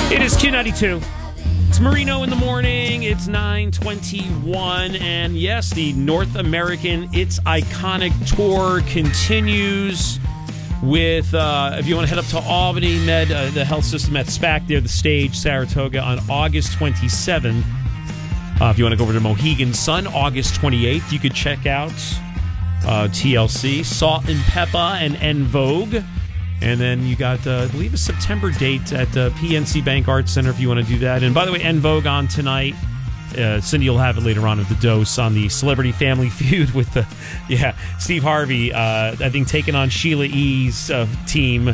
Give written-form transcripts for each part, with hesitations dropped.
It is Q92. It's Marino in the morning. It's 9:21. And yes, the North American It's Iconic Tour continues with, if you want to head up to Albany, the health system at SPAC there, the stage, Saratoga, on August 27th. If you want to go over to Mohegan Sun, August 28th, you could check out TLC, Salt and Peppa, and En Vogue. And then you got, I believe, a September date at PNC Bank Arts Center if you want to do that. And by the way, En Vogue on tonight. Cindy will have it later on at the Dose on the Celebrity Family Feud with Steve Harvey, I think, taking on Sheila E.'s team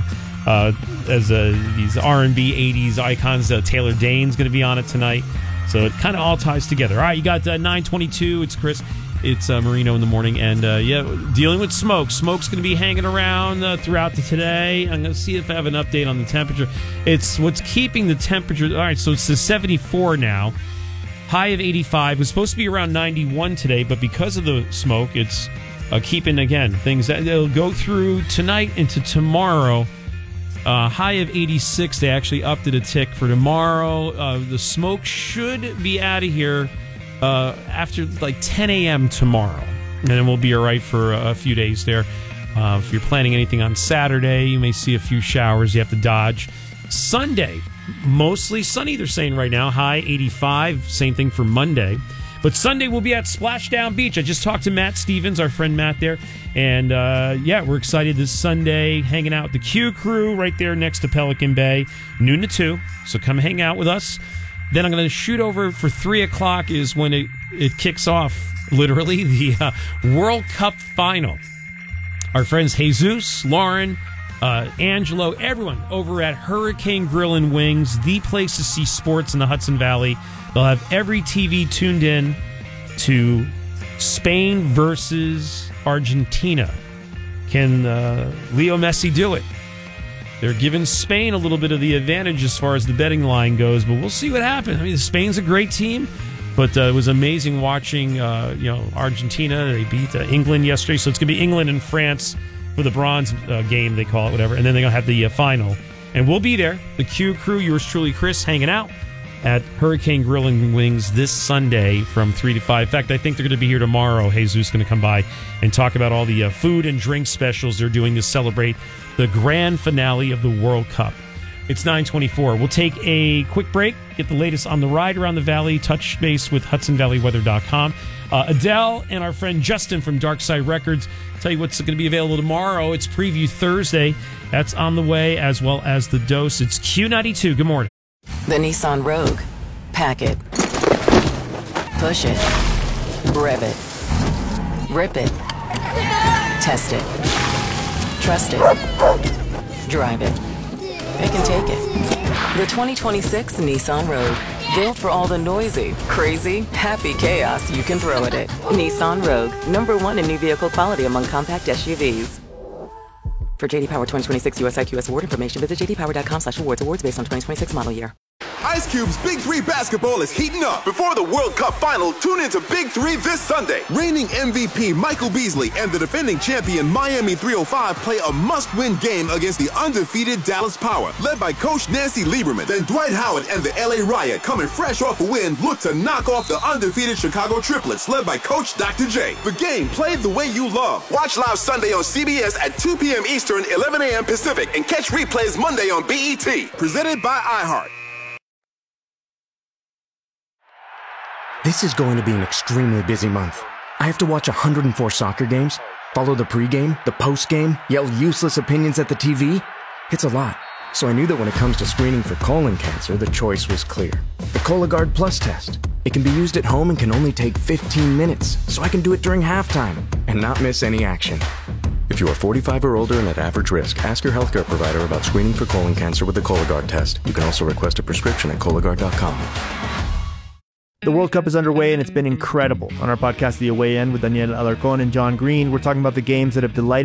as these R&B 80s icons. Taylor Dane's going to be on it tonight. So it kind of all ties together. All right, you got 9:22. It's Chris. It's Marino in the morning. And, dealing with smoke. Smoke's going to be hanging around throughout today. I'm going to see if I have an update on the temperature. It's what's keeping the temperature. All right, so it's the 74 now. High of 85. It was supposed to be around 91 today, but because of the smoke, it's keeping, again, things that it'll go through tonight into tomorrow. High of 86. They actually upped it a tick for tomorrow. The smoke should be out of here after like 10 a.m. tomorrow. And then we'll be all right for a few days there. If you're planning anything on Saturday, you may see a few showers you have to dodge. Sunday, mostly sunny, they're saying right now. High 85. Same thing for Monday. But Sunday we'll be at Splashdown Beach. I just talked to Matt Stevens, our friend Matt there. And, we're excited this Sunday, hanging out with the Q Crew right there next to Pelican Bay, noon to 2. So come hang out with us. Then I'm going to shoot over for 3 o'clock is when it kicks off, literally, the World Cup final. Our friends Jesus, Lauren, Angelo, everyone over at Hurricane Grill and Wings, the place to see sports in the Hudson Valley. They'll have every TV tuned in to Spain versus Argentina. Can Leo Messi do it? They're giving Spain a little bit of the advantage as far as the betting line goes, but we'll see what happens. I mean, Spain's a great team, but it was amazing watching, Argentina. They beat England yesterday, so it's going to be England and France for the bronze game, they call it, whatever. And then they're going to have the final. And we'll be there, the Q Crew, yours truly, Chris, hanging out at Hurricane Grill and Wings this Sunday from 3 to 5. In fact, I think they're going to be here tomorrow. Jesus is going to come by and talk about all the food and drink specials they're doing to celebrate the grand finale of the World Cup. It's 9:24. We'll take a quick break, get the latest on the ride around the valley, touch base with HudsonValleyWeather.com. Adele and our friend Justin from Dark Side Records tell you what's going to be available tomorrow. It's Preview Thursday. That's on the way, as well as The Dose. It's Q92. Good morning. The Nissan Rogue. Pack it. Push it. Rev it. Rip it. Test it. Trust it. Drive it. It can take it. The 2026 Nissan Rogue. Built for all the noisy, crazy, happy chaos you can throw at it. Nissan Rogue. #1 in new vehicle quality among compact SUVs. For JD Power 2026 US IQS award information, visit jdpower.com/awards. Awards based on 2026 model year. Ice Cube's Big 3 basketball is heating up. Before the World Cup final, tune into Big 3 this Sunday. Reigning MVP Michael Beasley and the defending champion Miami 305 play a must-win game against the undefeated Dallas Power, led by Coach Nancy Lieberman. Then Dwight Howard and the LA Riot, coming fresh off a win, look to knock off the undefeated Chicago Triplets, led by Coach Dr. J. The game played the way you love. Watch live Sunday on CBS at 2 p.m. Eastern, 11 a.m. Pacific, and catch replays Monday on BET. Presented by iHeart. This is going to be an extremely busy month. I have to watch 104 soccer games, follow the pregame, the postgame, yell useless opinions at the TV. It's a lot. So I knew that when it comes to screening for colon cancer, the choice was clear. The Cologuard Plus test. It can be used at home and can only take 15 minutes, so I can do it during halftime and not miss any action. If you are 45 or older and at average risk, ask your healthcare provider about screening for colon cancer with the Cologuard test. You can also request a prescription at Cologuard.com. The World Cup is underway, and it's been incredible. On our podcast, The Away End, with Daniel Alarcon and John Green, we're talking about the games that have delighted